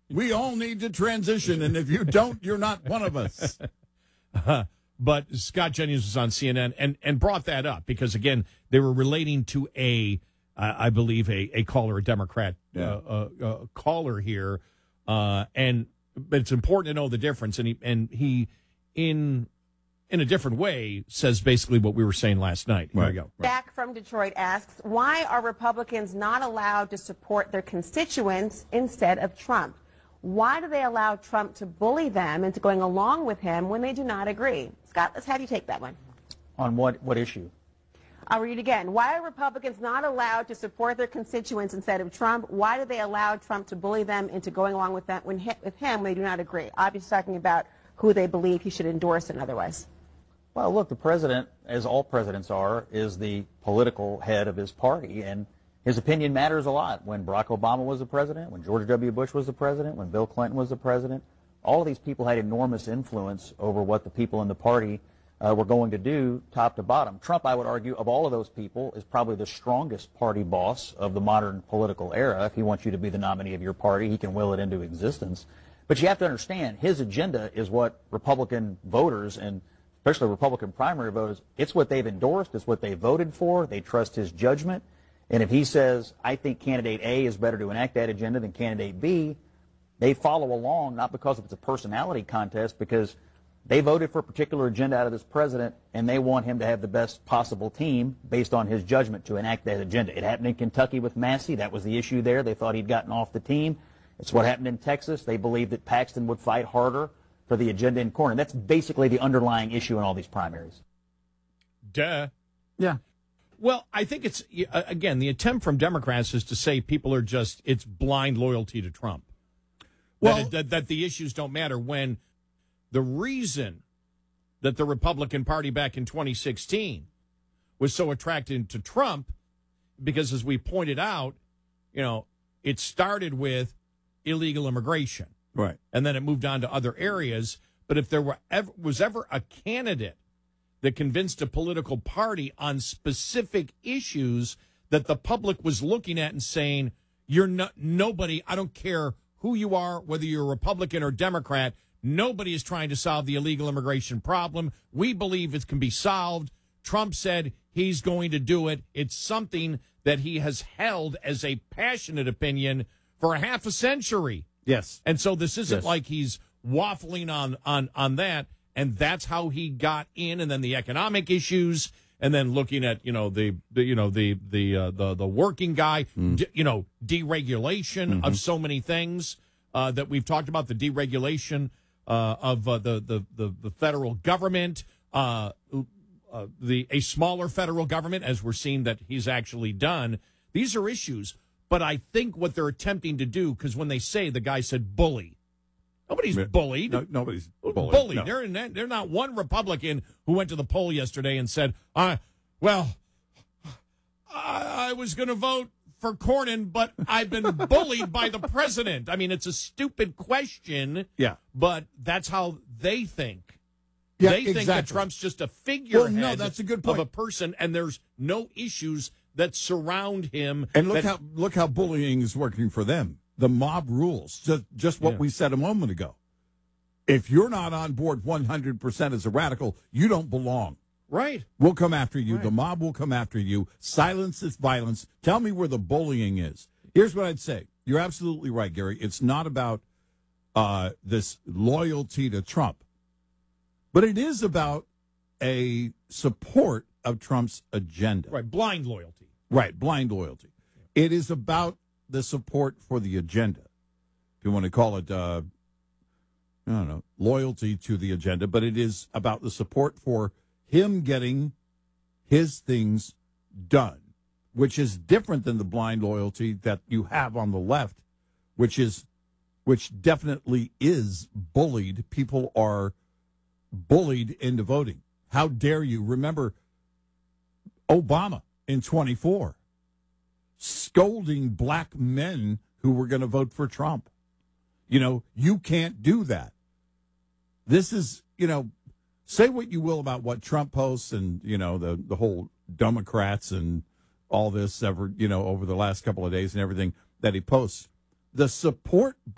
We all need to transition, and if you don't, you're not one of us. But Scott Jennings was on CNN and brought that up because, again, they were relating to I believe, a caller, a Democrat caller here. But it's important to know the difference. And he in a different way, says basically what we were saying last night. Here we go. Jack from Detroit asks, why are Republicans not allowed to support their constituents instead of Trump? Why do they allow Trump to bully them into going along with him when they do not agree? Scott, let's have you take that one. On what issue? I'll read it again. Why are Republicans not allowed to support their constituents instead of Trump? Why do they allow Trump to bully them into going along with them with him when they do not agree? Obviously talking about who they believe he should endorse and otherwise. Well, look, the president, as all presidents are, is the political head of his party, and his opinion matters a lot. When Barack Obama was the president, when George W. Bush was the president, when Bill Clinton was the president, all of these people had enormous influence over what the people in the party were going to do top to bottom. Trump, I would argue, of all of those people, is probably the strongest party boss of the modern political era. If he wants you to be the nominee of your party, he can will it into existence. But you have to understand, his agenda is what Republican voters, and especially Republican primary voters, it's what they've endorsed, it's what they voted for, they trust his judgment. And if he says, I think candidate A is better to enact that agenda than candidate B, they follow along, not because it's a personality contest, because they voted for a particular agenda out of this president, and they want him to have the best possible team based on his judgment to enact that agenda. It happened in Kentucky with Massey. That was the issue there. They thought he'd gotten off the team. It's what happened in Texas. They believed that Paxton would fight harder for the agenda in court. And that's basically the underlying issue in all these primaries. Duh. Yeah. Well, I think it's, again, the attempt from Democrats is to say people are just, it's blind loyalty to Trump. Well, that the issues don't matter, when the reason that the Republican Party back in 2016 was so attracted to Trump, because as we pointed out, it started with illegal immigration. Right. And then it moved on to other areas. But if there was ever a candidate that convinced a political party on specific issues that the public was looking at and saying, you're not nobody, I don't care who you are, whether you're a Republican or Democrat, nobody is trying to solve the illegal immigration problem. We believe it can be solved. Trump said he's going to do it. It's something that he has held as a passionate opinion for a half a century. Yes. And so this isn't like he's waffling on that. And that's how he got in. And then the economic issues, and then looking at, the working guy, deregulation of so many things that we've talked about, the deregulation of the federal government, a smaller federal government, as we're seeing that he's actually done. These are issues. But I think what they're attempting to do, because when they say, the guy said bully, nobody's bullied. No, nobody's bullied. No. They're not one Republican who went to the poll yesterday and said, I was going to vote for Cornyn, but I've been bullied by the president. I mean, it's a stupid question. Yeah. But that's how they think. Yeah, they think that Trump's just a figurehead that's a good point. of a person, and there's no issues that surround him. And look how bullying is working for them. The mob rules, just what we said a moment ago. If you're not on board 100% as a radical, you don't belong. Right. We'll come after you. Right. The mob will come after you. Silence is violence. Tell me where the bullying is. Here's what I'd say. You're absolutely right, Gary. It's not about this loyalty to Trump, but it is about a support of Trump's agenda. Right. Blind loyalty. Right. Blind loyalty. It is about the support for the agenda. If you want to call it, loyalty to the agenda, but it is about the support for him getting his things done, which is different than the blind loyalty that you have on the left, which definitely is bullied. People are bullied into voting. How dare you? Remember Obama in 24 scolding black men who were going to vote for Trump. You can't do that. This is, say what you will about what Trump posts and, the whole Democrats and all this over the last couple of days and everything that he posts. The support